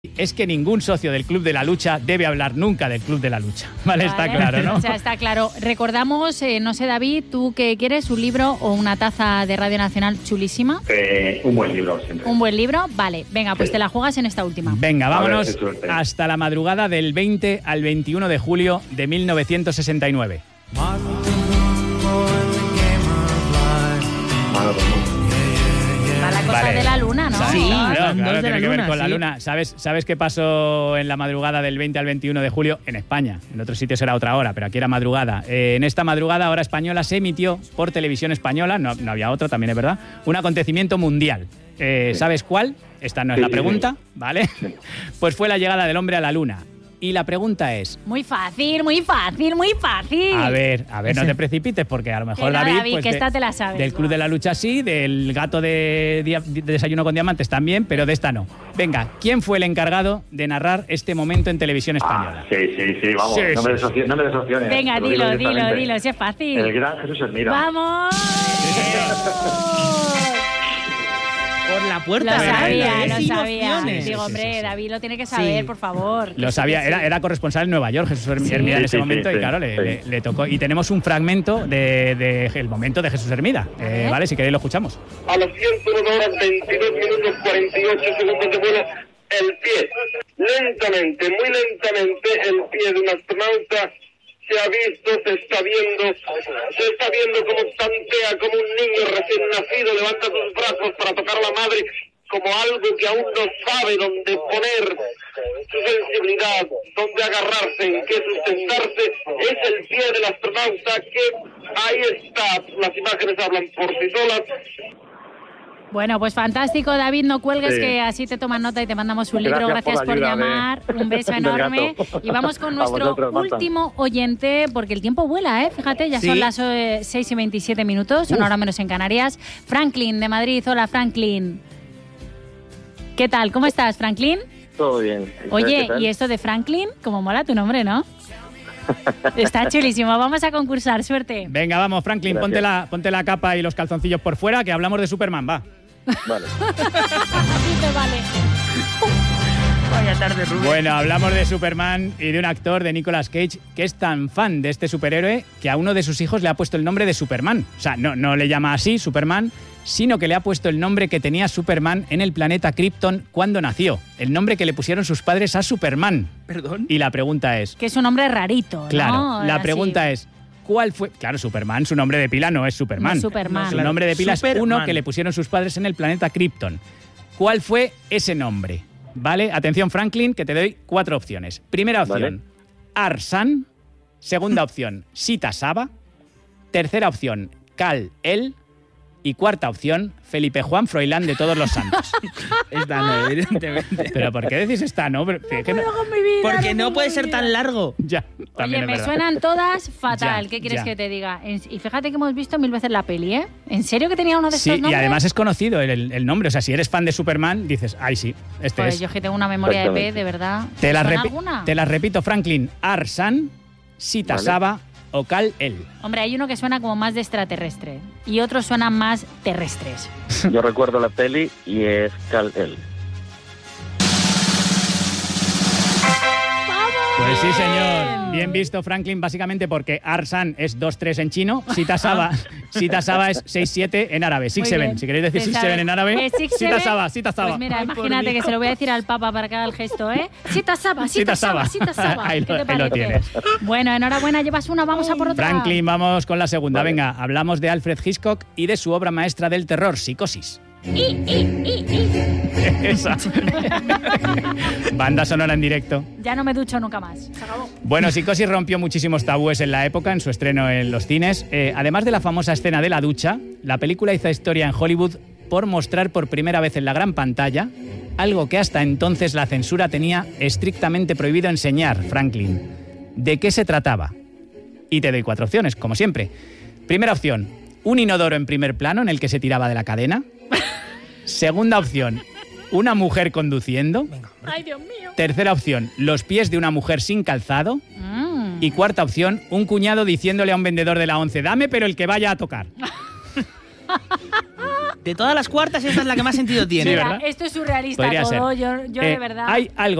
Es que ningún socio del Club de la Lucha debe hablar nunca del Club de la Lucha. Vale, está claro, ¿no? O sea, está claro. Recordamos, no sé, David, ¿tú qué quieres? ¿Un libro o una taza de Radio Nacional chulísima? Un buen libro siempre. ¿Un buen libro? Vale, venga, pues te la juegas en esta última. Venga, vámonos hasta la madrugada del 20 al 21 de julio de 1969. La cosa de la luna, ¿no? Sí, claro, de tiene la que ver luna, con la sí. luna. ¿Sabes qué pasó en la madrugada del 20 al 21 de julio en España? En otros sitios era otra hora, pero aquí era madrugada. En esta madrugada, hora española, se emitió por televisión española, no había otra, también es verdad, un acontecimiento mundial. ¿Sabes cuál? Esta no es la pregunta, ¿vale? Pues fue la llegada del hombre a la luna. Y la pregunta es... Muy fácil, muy fácil, muy fácil. A ver, no te precipites, porque a lo mejor David pues, que esta te la sabes. Del Club de la Lucha sí, del gato de Desayuno con Diamantes también, pero de esta no. Venga, ¿quién fue el encargado de narrar este momento en televisión española? Sí, vamos, Sí, no me des opciones. Venga, dilo, si es fácil. El gran Jesús Hermida. ¡Vamos! Por la puerta. Lo sabía. Sin opciones. Digo, hombre, David lo tiene que saber, por favor. Lo sabía, era corresponsal en Nueva York, Jesús Hermida en ese momento, y claro, le tocó. Y tenemos un fragmento el momento de Jesús Hermida, ¿vale? Si queréis lo escuchamos. A las 101 horas 22 minutos 48 segundos de vuelo, el pie, lentamente, muy lentamente, el pie de un astronauta se ha visto, se está viendo como tantea, como un niño recién nacido, levanta sus brazos para tocar a la madre, como algo que aún no sabe dónde poner su sensibilidad, dónde agarrarse, en qué sustentarse. Es el pie del astronauta que ahí está, las imágenes hablan por sí solas. Bueno, pues fantástico, David, no cuelgues, que así te toman nota y te mandamos un libro. Gracias por llamar, un beso enorme. Y vamos con nuestro último oyente, porque el tiempo vuela, ¿eh? Fíjate, ya son las 6:27 minutos, una hora menos en Canarias. Franklin, de Madrid. Hola, Franklin. ¿Qué tal? ¿Cómo estás, Franklin? Todo bien. Oye, ¿y esto de Franklin? Como mola tu nombre, ¿no? Está chulísimo. Vamos a concursar. Suerte. Venga, vamos, Franklin, ponte la capa y los calzoncillos por fuera, que hablamos de Superman, va. Vale. Vale. Vaya tarde, Rubén. Bueno, hablamos de Superman y de un actor, de Nicolas Cage, que es tan fan de este superhéroe que a uno de sus hijos le ha puesto el nombre de Superman. O sea, no le llama así, Superman, sino que le ha puesto el nombre que tenía Superman en el planeta Krypton cuando nació. El nombre que le pusieron sus padres a Superman. ¿Perdón? Y la pregunta es... Que es un nombre rarito, Claro, ¿no? la pregunta es... ¿Cuál fue? Claro, Superman, su nombre de pila no es Superman. No, Superman. Su nombre de pila Superman. es uno que le pusieron sus padres en el planeta Krypton. ¿Cuál fue ese nombre? ¿Vale? Atención, Franklin, que te doy 4 opciones. Primera opción, Vale. Arsan. Segunda opción, Sita Saba. Tercera opción, Kal-El. Y cuarta opción, Felipe Juan Froilán de Todos los Santos. Esta no, evidentemente. ¿Pero por qué decís esta, no? Porque no puede ser tan largo. Ya, Oye, también es me verdad. suenan todas fatal. Ya, ¿Qué quieres ya. que te diga? Y fíjate que hemos visto 1000 veces la peli, ¿eh? ¿En serio que tenía uno de estos Sí, nombres? y además es conocido el nombre. O sea, si eres fan de Superman, dices, ay, sí, este Pues es. yo que tengo una memoria de P, de verdad. Te las ¿Suena alguna? repito, Franklin. Arsan, Sita Vale. Saba o Kal-El. Hombre, hay uno que suena como más de extraterrestre y otros suenan más terrestres. Yo recuerdo la peli y es Kal-El. Pues sí, señor. Bien visto, Franklin, básicamente porque Arsan es 2-3 en chino, Sita Saba es 6-7 en árabe, 6-7. Si queréis decir 6-7 en árabe, Sita Saba. Pues mira, Ay, por imagínate Dios. que se lo voy a decir al Papa para que haga el gesto, ¿eh? Sita Saba. Ahí ¿Qué te lo parece? tienes. Bueno, enhorabuena, llevas una, vamos a por otra. Franklin, vamos con la segunda. Vale. Venga, hablamos de Alfred Hitchcock y de su obra maestra del terror, Psicosis. Esa. Banda sonora en directo. Ya no me ducho nunca más. Se acabó. Bueno, Psicosis rompió muchísimos tabúes en la época, en su estreno en los cines. Además de la famosa escena de la ducha, la película hizo historia en Hollywood por mostrar por primera vez en la gran pantalla algo que hasta entonces la censura tenía estrictamente prohibido enseñar, Franklin. ¿De qué se trataba? Y te doy 4 opciones, como siempre. Primera opción, un inodoro en primer plano en el que se tiraba de la cadena. Segunda opción, una mujer conduciendo. Ay, Dios mío. Tercera opción, los pies de una mujer sin calzado. Y cuarta opción, un cuñado diciéndole a un vendedor de la 11, dame pero el que vaya a tocar. De todas las cuartas, esta es la que más sentido tiene. Sí, Mira, ¿verdad? esto es surrealista Podría todo. ser. Yo de verdad. Hay algo